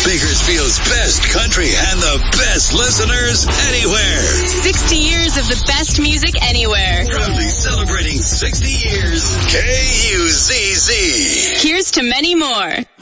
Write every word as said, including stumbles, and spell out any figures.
Bakersfield's best country and the best listeners anywhere. sixty years of the best music anywhere. Proudly celebrating sixty years. K U Z Z. Here's to many more.